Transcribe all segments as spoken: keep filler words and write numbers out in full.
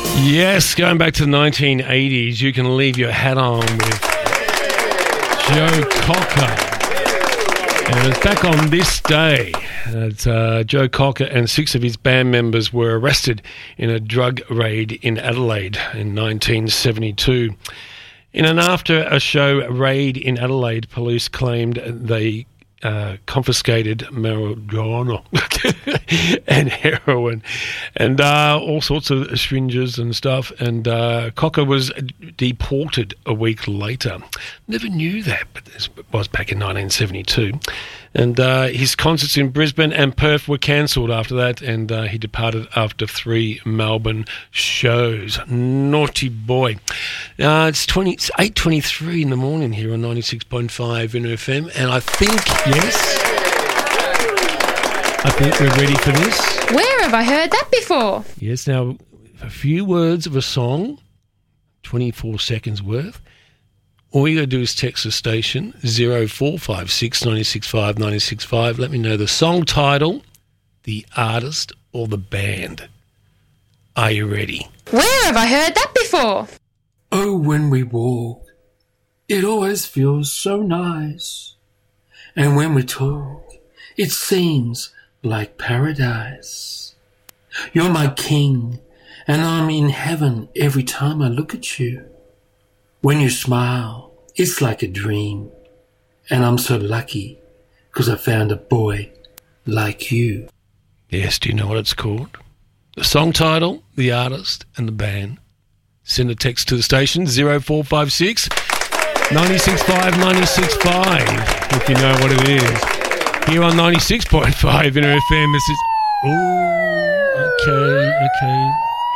Yes, going back to the nineteen eighties, you can leave your hat on with Joe Cocker. And it's back on this day that uh, Joe Cocker and six of his band members were arrested in a drug raid in Adelaide in nineteen seventy-two. In an after-a-show raid in Adelaide, police claimed they uh, confiscated marijuana and heroin and uh, all sorts of syringes and stuff. And uh, Cocker was deported a week later. Never knew that, but this was back in nineteen seventy-two. And uh, his concerts in Brisbane and Perth were cancelled after that, and uh, he departed after three Melbourne shows. Naughty boy. Uh, it's twenty, it's eight twenty-three in the morning here on ninety-six point five N F M, and I think, yes, I think we're ready for this. Where have I heard that before? Yes, now, a few words of a song, twenty-four seconds worth. All you got to do is text the station, zero four five six, nine six five, nine six five. Let me know the song title, the artist, or the band. Are you ready? Where have I heard that before? Oh, when we walk, it always feels so nice. And when we talk, it seems like paradise. You're my king, and I'm in heaven every time I look at you. When you smile, it's like a dream. And I'm so lucky because I found a boy like you. Yes, do you know what it's called? The song title, the artist, and the band. Send a text to the station, zero four five six, nine six five, nine six five, if you know what it is. Here on ninety-six point five N F M, this is... Oh, okay, okay.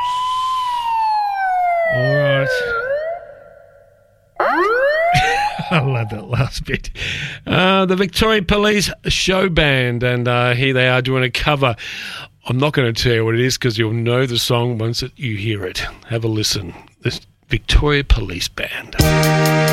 All right. I love that last bit. Uh, the Victoria Police Show Band, and uh, here they are doing a cover. I'm not going to tell you what it is because you'll know the song once you hear it. Have a listen. The Victoria Police Band.